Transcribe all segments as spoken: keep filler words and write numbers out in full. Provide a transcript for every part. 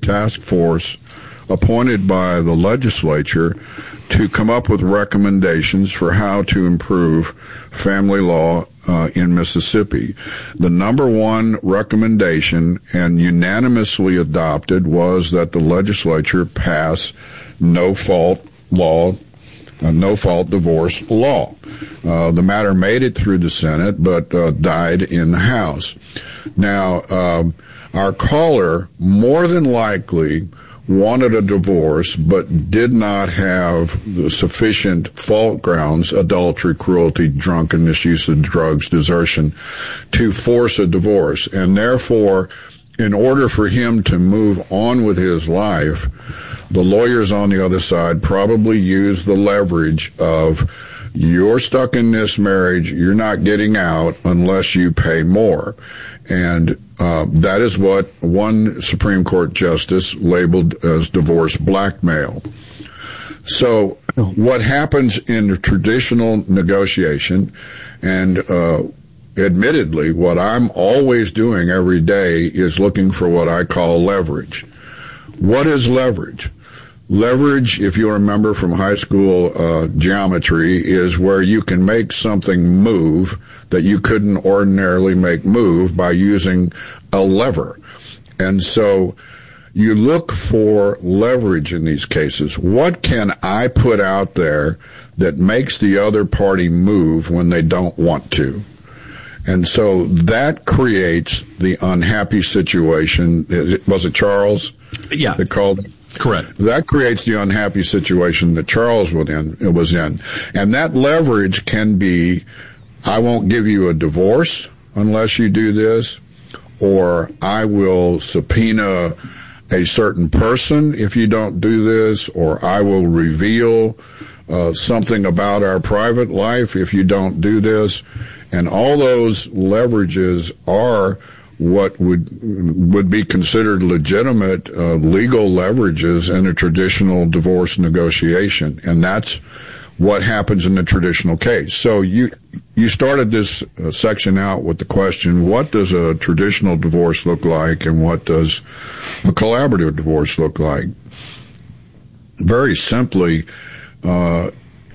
task force appointed by the legislature to come up with recommendations for how to improve family law uh, in Mississippi. The number one recommendation, and unanimously adopted, was that the legislature pass no-fault law, a no-fault divorce law. Uh, the matter made it through the Senate, but uh, died in the House. Now, um, our caller more than likely wanted a divorce, but did not have the sufficient fault grounds, adultery, cruelty, drunkenness, use of drugs, desertion, to force a divorce. And therefore, in order for him to move on with his life, the lawyers on the other side probably used the leverage of, you're stuck in this marriage, you're not getting out unless you pay more. And uh, that is what one Supreme Court justice labeled as divorce blackmail. So what happens in the traditional negotiation, and uh, admittedly, what I'm always doing every day is looking for what I call leverage. What is leverage? Leverage, if you remember from high school uh, geometry, is where you can make something move that you couldn't ordinarily make move by using a lever. And so you look for leverage in these cases. What can I put out there that makes the other party move when they don't want to? And so that creates the unhappy situation. Was it Charles? Yeah. That called it? Correct. That creates the unhappy situation that Charles was in, was in. And that leverage can be, I won't give you a divorce unless you do this, or I will subpoena a certain person if you don't do this, or I will reveal uh, something about our private life if you don't do this. And all those leverages are what would would be considered legitimate uh, legal leverages in a traditional divorce negotiation, and that's what happens in the traditional case. So you you started this uh, section out with the question, what does a traditional divorce look like, and what does a collaborative divorce look like? Very simply, uh,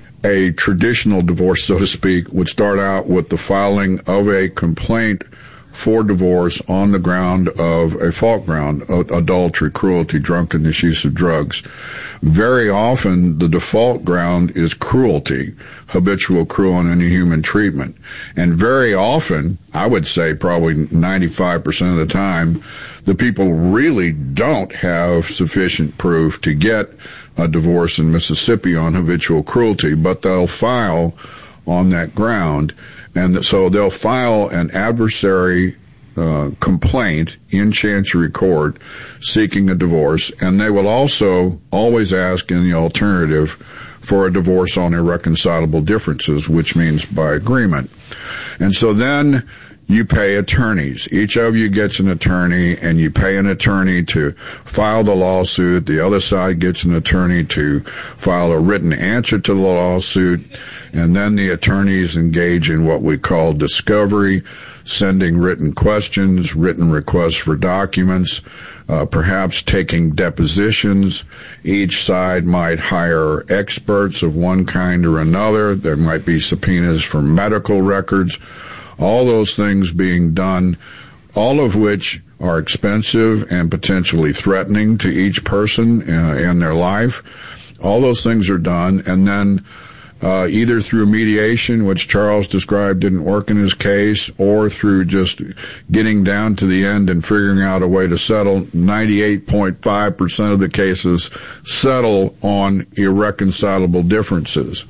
a traditional divorce, so to speak, would start out with the filing of a complaint for divorce on the ground of a fault ground, adultery, cruelty, drunkenness, use of drugs. Very often, the default ground is cruelty, habitual, cruel, and inhuman treatment. And very often, I would say probably ninety-five percent of the time, the people really don't have sufficient proof to get a divorce in Mississippi on habitual cruelty, but they'll file on that ground. And so they'll file an adversary uh, complaint in Chancery Court seeking a divorce, and they will also always ask in the alternative for a divorce on irreconcilable differences, which means by agreement. And so then you pay attorneys. Each of you gets an attorney, and you pay an attorney to file the lawsuit. The other side gets an attorney to file a written answer to the lawsuit, and then the attorneys engage in what we call discovery, sending written questions, written requests for documents, uh, perhaps taking depositions. Each side might hire experts of one kind or another. There might be subpoenas for medical records. All those things being done, all of which are expensive and potentially threatening to each person uh, in their life. All those things are done, and then uh, either through mediation, which Charles described didn't work in his case, or through just getting down to the end and figuring out a way to settle, ninety-eight point five percent of the cases settle on irreconcilable differences.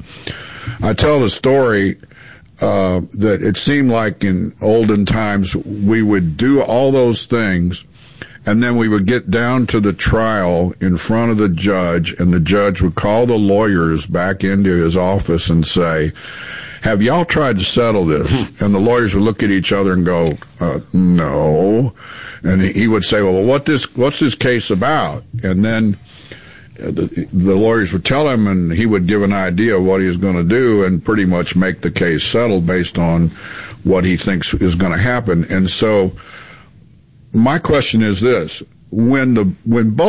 I tell the story Uh, that it seemed like in olden times we would do all those things, and then we would get down to the trial in front of the judge, and the judge would call the lawyers back into his office and say, have y'all tried to settle this? And the lawyers would look at each other and go, uh, no. And he would say, well, what this, what's this case about? And then The, the lawyers would tell him, and he would give an idea of what he was going to do and pretty much make the case settle based on what he thinks is going to happen. And so my question is this: when the when both